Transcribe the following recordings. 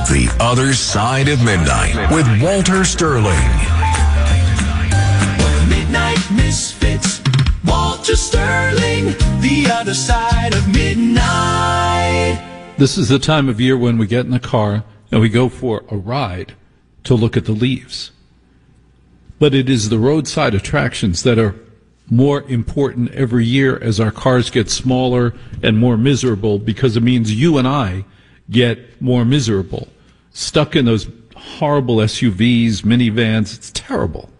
The Other Side of Midnight with Walter Sterling. Midnight Misfits, Walter Sterling, The Other Side of Midnight. This is the time of year when we get in the car and we go for a ride to look at the leaves. But it is the roadside attractions that are more important every year as our cars get smaller and more miserable, because it means you and I get more miserable. Stuck in those horrible SUVs, minivans, it's terrible.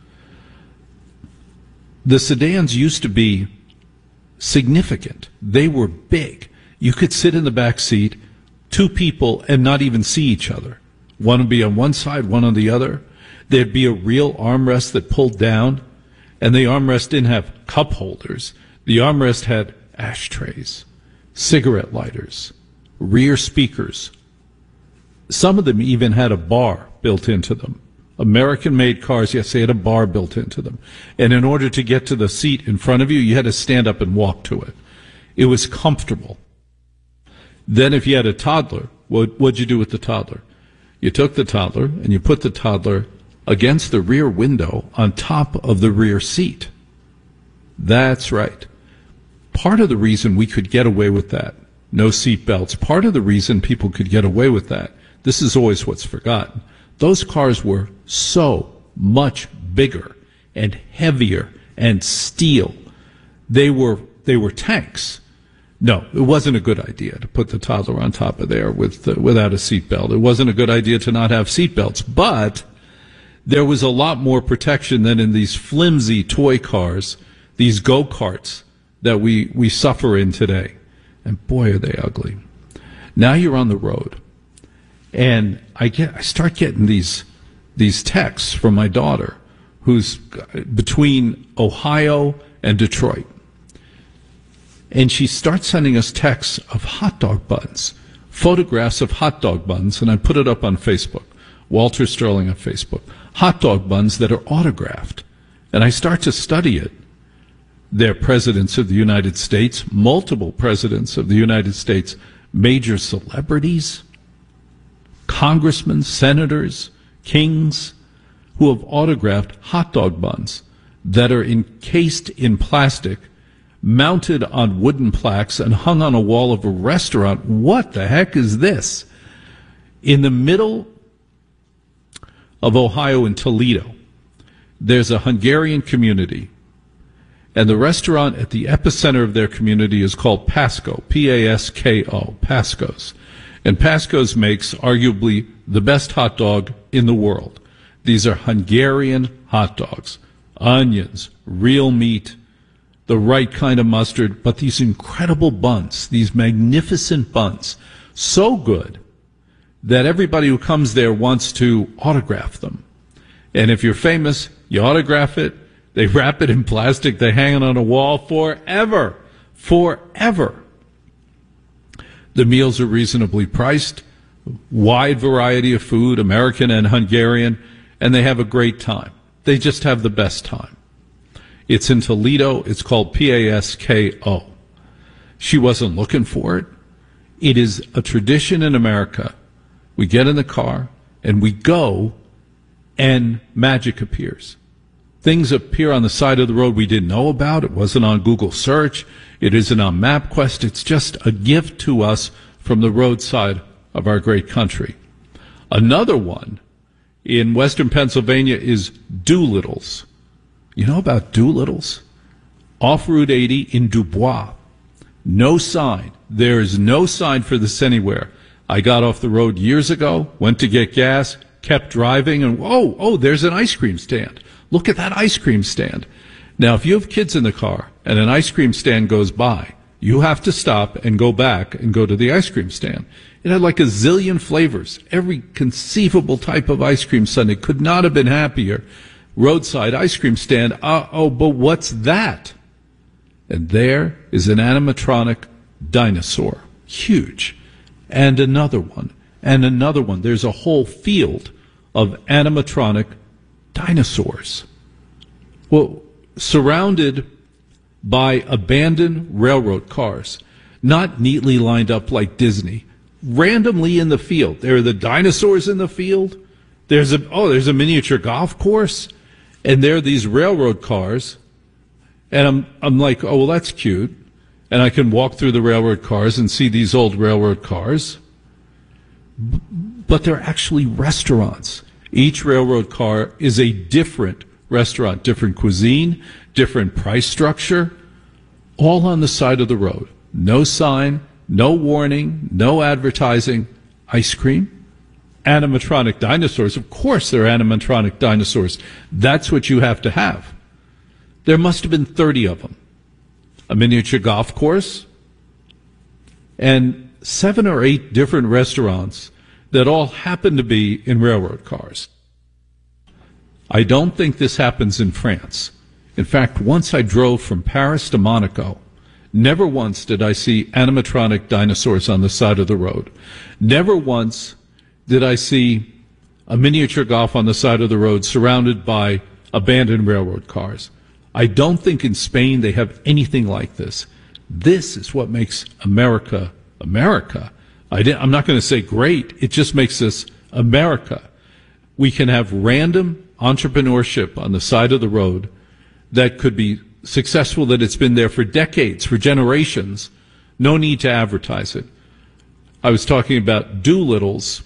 The sedans used to be significant. They were big. You could sit in the back seat, two people, and not even see each other. One would be on one side, one on the other. There'd be a real armrest that pulled down, and the armrest didn't have cup holders. The armrest had ashtrays, cigarette lighters, rear speakers. Some of them even had a bar built into them. American-made cars, yes, they had a bar built into them. And in order to get to the seat in front of you, you had to stand up and walk to it. It was comfortable. Then if you had a toddler, what'd you do with the toddler? You took the toddler and you put the toddler against the rear window on top of the rear seat. That's right. Part of the reason we could get away with that, no seat belts, part of the reason people could get away with that, this is always what's forgotten. Those cars were so much bigger and heavier and steel. They were tanks. No, it wasn't a good idea to put the toddler on top of there without a seatbelt. It wasn't a good idea to not have seatbelts, but there was a lot more protection than in these flimsy toy cars, these go-karts that we suffer in today. And boy, are they ugly. Now you're on the road. And I start getting these texts from my daughter, who's between Ohio and Detroit. And she starts sending us texts of hot dog buns, photographs of hot dog buns, and I put it up on Facebook, Walter Sterling on Facebook, hot dog buns that are autographed. And I start to study it. They're presidents of the United States, multiple presidents of the United States, major celebrities, congressmen, senators, kings, who have autographed hot dog buns that are encased in plastic, mounted on wooden plaques, and hung on a wall of a restaurant. What the heck is this? In the middle of Ohio in Toledo, there's a Hungarian community, and the restaurant at the epicenter of their community is called Pasco, P-A-S-K-O, Pasco's. And Pasco's makes arguably the best hot dog in the world. These are Hungarian hot dogs, onions, real meat, the right kind of mustard, but these incredible buns, these magnificent buns, so good that everybody who comes there wants to autograph them. And if you're famous, you autograph it, they wrap it in plastic, they hang it on a wall forever. Forever. The meals are reasonably priced, wide variety of food, American and Hungarian, and they have a great time. They just have the best time. It's in Toledo. It's called P-A-S-K-O. She wasn't looking for it. It is a tradition in America. We get in the car and we go, and magic appears. Things appear on the side of the road we didn't know about. It wasn't on Google search. It isn't on MapQuest. It's just a gift to us from the roadside of our great country. Another one in western Pennsylvania is Doolittle's. You know about Doolittle's? Off Route 80 in Dubois. No sign. There is no sign for this anywhere. I got off the road years ago, went to get gas, kept driving, and oh, there's an ice cream stand. Look at that ice cream stand. Now, if you have kids in the car and an ice cream stand goes by, you have to stop and go back and go to the ice cream stand. It had like a zillion flavors, every conceivable type of ice cream sundae. Could not have been happier. Roadside ice cream stand. But what's that? And there is an animatronic dinosaur. Huge. And another one. And another one. There's a whole field of animatronic dinosaurs. Well, surrounded by abandoned railroad cars, not neatly lined up like Disney, randomly in the field. There are the dinosaurs in the field. There's a miniature golf course, and there are these railroad cars. And I'm like, oh, well, that's cute. And I can walk through the railroad cars and see these old railroad cars. But they're actually restaurants. Each railroad car is a different restaurant, different cuisine, different price structure, all on the side of the road. No sign, no warning, no advertising. Ice cream, animatronic dinosaurs. Of course they're animatronic dinosaurs. That's what you have to have. There must have been 30 of them. A miniature golf course, and 7 or 8 different restaurants that all happen to be in railroad cars. I don't think this happens in France. In fact, once I drove from Paris to Monaco. Never once did I see animatronic dinosaurs on the side of the road. Never once did I see a miniature golf on the side of the road surrounded by abandoned railroad cars. I don't think in Spain they have anything like this. This is what makes America, America. I'm not going to say great. It just makes us America. We can have random entrepreneurship on the side of the road that could be successful, that it's been there for decades, for generations. No need to advertise it. I was talking about Doolittle's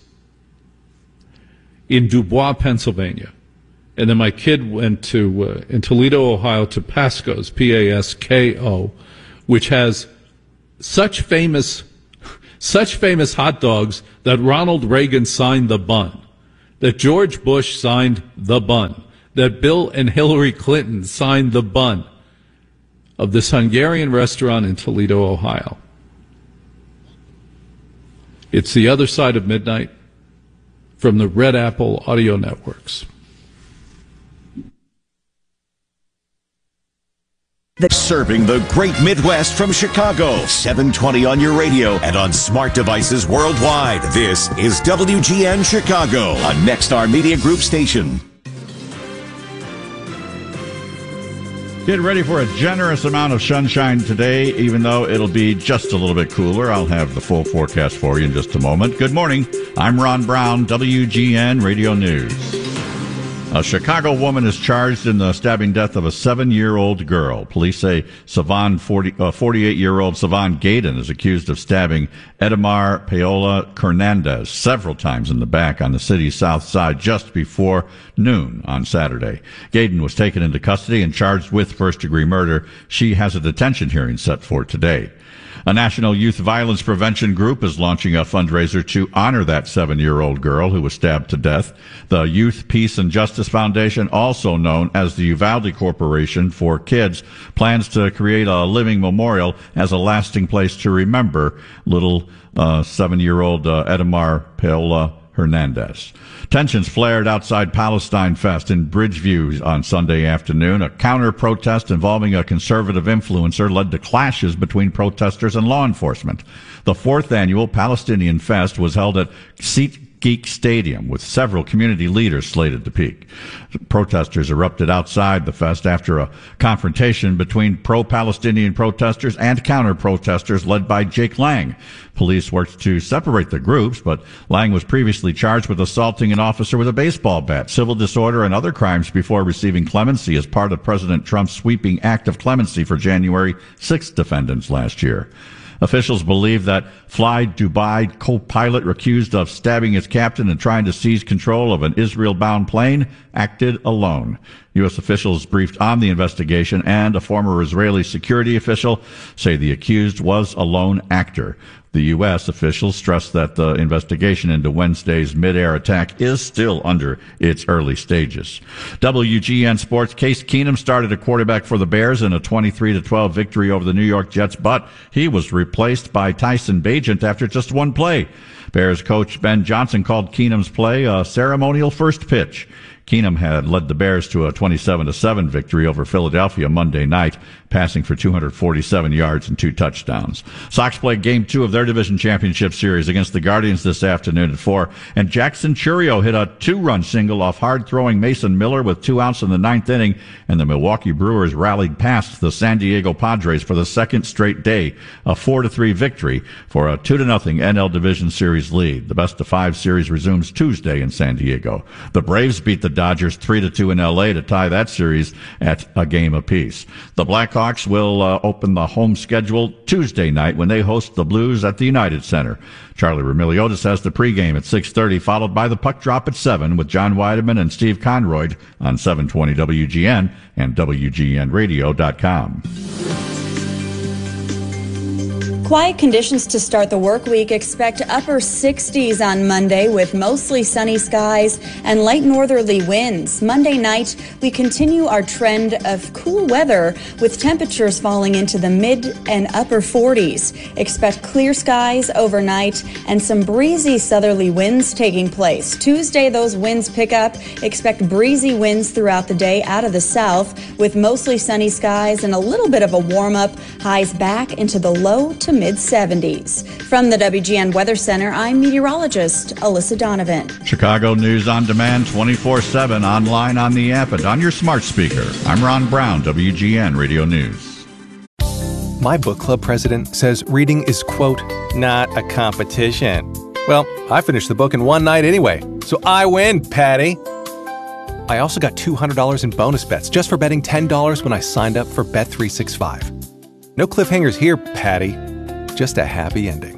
in Dubois, Pennsylvania. And then my kid went to, in Toledo, Ohio, to Pasco's, P-A-S-K-O, which has such famous hot dogs that Ronald Reagan signed the bun, that George Bush signed the bun, that Bill and Hillary Clinton signed the bun of this Hungarian restaurant in Toledo, Ohio. It's the other side of midnight from the Red Apple Audio Networks. Serving the great Midwest from Chicago, 720 on your radio and on smart devices worldwide. This is WGN Chicago, a Nexstar Media Group station. Get ready for a generous amount of sunshine today, even though it'll be just a little bit cooler. I'll have the full forecast for you in just a moment. Good morning. I'm Ron Brown, WGN Radio News. A Chicago woman is charged in the stabbing death of a 7-year-old girl. Police say 48-year-old Savan Gaydon is accused of stabbing Edmar Paola Hernandez several times in the back on the city's south side just before noon on Saturday. Gaydon was taken into custody and charged with first-degree murder. She has a detention hearing set for today. A national youth violence prevention group is launching a fundraiser to honor that 7-year-old girl who was stabbed to death. The Youth, Peace, and Justice Foundation, also known as the Uvalde Corporation for Kids, plans to create a living memorial as a lasting place to remember little 7-year-old Edmar Paola Hernandez. Tensions flared outside Palestine Fest in Bridgeview on Sunday afternoon. A counter-protest involving a conservative influencer led to clashes between protesters and law enforcement. The 4th annual Palestinian Fest was held at SeatGeek Stadium, with several community leaders slated to speak. Protesters erupted outside the fest after a confrontation between pro-Palestinian protesters and counter-protesters led by Jake Lang. Police worked to separate the groups, but Lang was previously charged with assaulting an officer with a baseball bat, civil disorder, and other crimes before receiving clemency as part of President Trump's sweeping act of clemency for January 6 defendants last year. Officials believe that Fly Dubai co-pilot accused of stabbing his captain and trying to seize control of an Israel-bound plane acted alone. U.S. officials briefed on the investigation, and a former Israeli security official say the accused was a lone actor. The U.S. officials stressed that the investigation into Wednesday's mid-air attack is still under its early stages. WGN Sports, Case Keenum started a quarterback for the Bears in a 23-12 victory over the New York Jets, but he was replaced by Tyson Bagent after just one play. Bears coach Ben Johnson called Keenum's play a ceremonial first pitch. Keenum had led the Bears to a 27-7 victory over Philadelphia Monday night, passing for 247 yards and 2 touchdowns. Sox play Game 2 of their division championship series against the Guardians this afternoon at 4, and Jackson Churio hit a 2-run single off hard-throwing Mason Miller with 2 outs in the 9th inning, and the Milwaukee Brewers rallied past the San Diego Padres for the second straight day, a 4-3 victory for a 2-0 NL Division Series lead. The best-of-5 series resumes Tuesday in San Diego. The Braves beat the Dodgers 3-2 in L.A. to tie that series at a game apiece. The Blackhawks will open the home schedule Tuesday night when they host the Blues at the United Center. Charlie Remiliotis has the pregame at 6:30, followed by the puck drop at 7 with John Weideman and Steve Conroyd on 720 WGN and WGNradio.com. Quiet conditions to start the work week. Expect upper 60s on Monday with mostly sunny skies and light northerly winds. Monday night, we continue our trend of cool weather with temperatures falling into the mid and upper 40s. Expect clear skies overnight and some breezy southerly winds taking place. Tuesday, those winds pick up. Expect breezy winds throughout the day out of the south with mostly sunny skies and a little bit of a warm up. Highs back into the low to mid-70s. From the WGN Weather Center, I'm meteorologist Alyssa Donovan. Chicago News on Demand 24/7 online on the app and on your smart speaker. I'm Ron Brown, WGN Radio News. My book club president says reading is, quote, not a competition. Well, I finished the book in one night anyway, so I win, Patty. I also got $200 in bonus bets just for betting $10 when I signed up for Bet365. No cliffhangers here, Patty. Just a happy ending.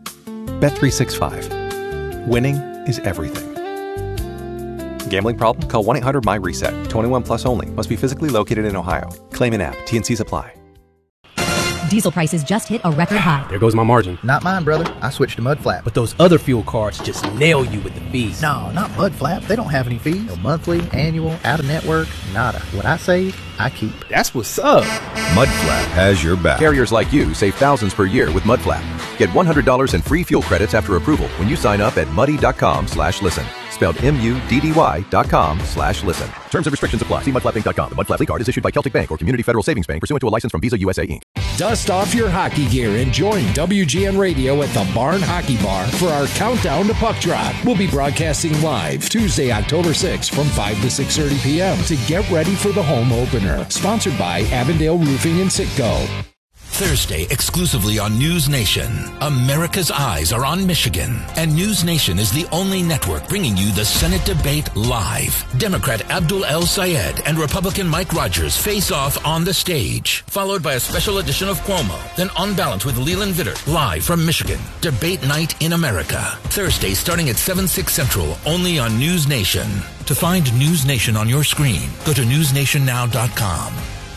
Bet365. Winning is everything. Gambling problem? Call 1-800-MY-RESET. 21 plus only. Must be physically located in Ohio. Claim in app. T&Cs apply. Diesel prices just hit a record high. There goes my margin. Not mine, brother. I switched to Mudflap. But those other fuel cards just nail you with the fees. No, not Mudflap. They don't have any fees. No monthly, annual, out-of-network, nada. What I save, I keep. That's what's up. Mudflap has your back. Carriers like you save thousands per year with Mudflap. Get $100 in free fuel credits after approval when you sign up at muddy.com/listen. Spelled MUDDY.com/listen. Terms and restrictions apply. See mudflapping.com. The Mudflap card is issued by Celtic Bank or Community Federal Savings Bank pursuant to a license from Visa USA Inc. Dust off your hockey gear and join WGN Radio at the Barn Hockey Bar for our countdown to puck drop. We'll be broadcasting live Tuesday, October 6th from 5 to 6:30 p.m. to get ready for the home opener. Sponsored by Avondale Roofing and Citgo. Thursday, exclusively on News Nation. America's eyes are on Michigan, and News Nation is the only network bringing you the Senate debate live. Democrat Abdul El-Sayed and Republican Mike Rogers face off on the stage, followed by a special edition of Cuomo, then On Balance with Leland Vittert, live from Michigan. Debate night in America. Thursday, starting at 7/6 Central, only on News Nation. To find News Nation on your screen, go to newsnationnow.com.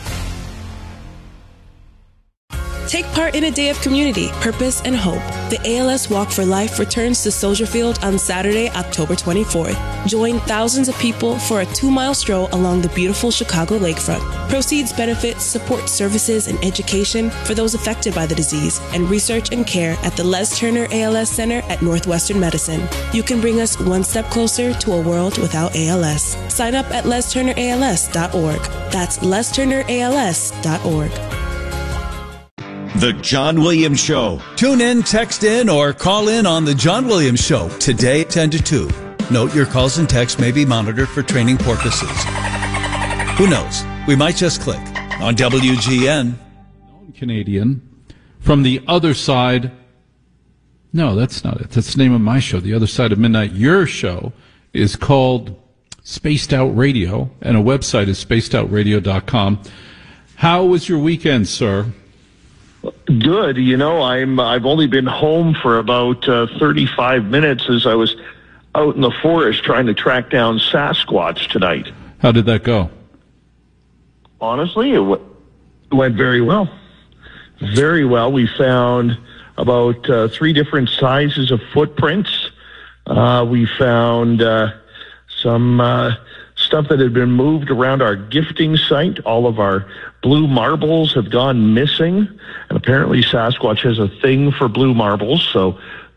Take part in a day of community, purpose, and hope. The ALS Walk for Life returns to Soldier Field on Saturday, October 24th. Join thousands of people for a 2-mile stroll along the beautiful Chicago lakefront. Proceeds benefit support services and education for those affected by the disease and research and care at the Les Turner ALS Center at Northwestern Medicine. You can bring us one step closer to a world without ALS. Sign up at lesturnерals.org. That's lesturnерals.org. The John Williams Show. Tune in, text in, or call in on The John Williams Show today, 10 to 2. Note your calls and texts may be monitored for training purposes. Who knows? We might just click on WGN. Canadian. From the other side. No, that's not it. That's the name of my show, The Other Side of Midnight. Your show is called Spaced Out Radio, and a website is spacedoutradio.com. How was your weekend, sir? Good. You know, I've only been home for about 35 minutes as I was out in the forest trying to track down Sasquatch tonight. How did that go? Honestly, it went very well. Very well. We found about 3 different sizes of footprints. We found some stuff that had been moved around our gifting site. All of our blue marbles have gone missing, and apparently Sasquatch has a thing for blue marbles, so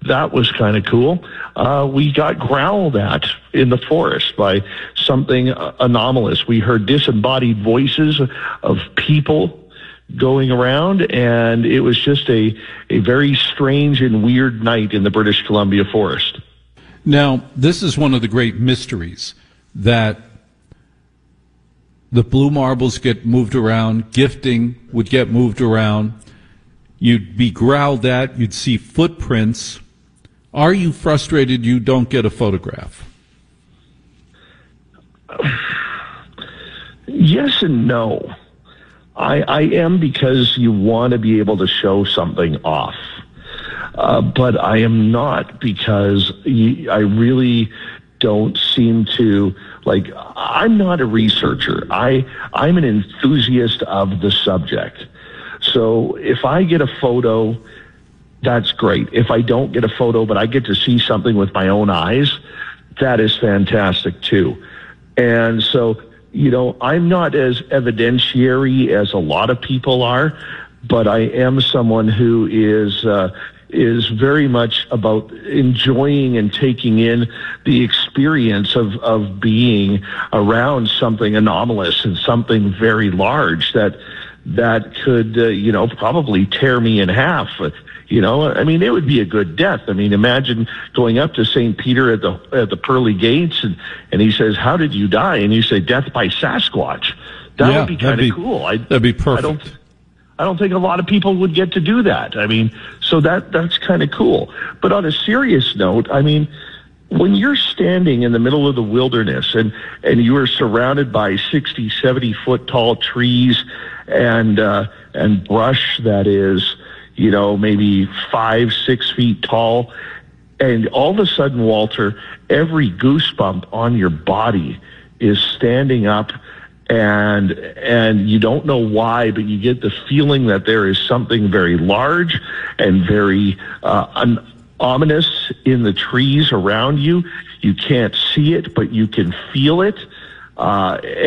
that was kind of cool. We got growled at in the forest by something anomalous. We heard disembodied voices of people going around, and it was just a very strange and weird night in the British Columbia forest. Now, this is one of the great mysteries, that the blue marbles get moved around, gifting would get moved around, you'd be growled at, you'd see footprints. Are you frustrated you don't get a photograph? Yes and no. I am, because you want to be able to show something off. But I am not, because I really don't seem to, like, I'm not a researcher. I'm an enthusiast of the subject. So if I get a photo, that's great. If I don't get a photo, but I get to see something with my own eyes, that is fantastic too. And so, I'm not as evidentiary as a lot of people are, but I am someone who is very much about enjoying and taking in the experience of being around something anomalous and something very large that could, probably tear me in half. It would be a good death. Imagine going up to St. Peter at the pearly gates and he says, "How did you die?" And you say, "Death by Sasquatch." That would be kind of cool. That'd be perfect. I don't think a lot of people would get to do that. So that's kind of cool. But on a serious note, when you're standing in the middle of the wilderness and you are surrounded by 60, 70 foot tall trees and brush that is, maybe 5, 6 feet tall, and all of a sudden, Walter, every goosebump on your body is standing up, and you don't know why, but you get the feeling that there is something very large and very ominous in the trees around you. You can't see it, but you can feel it.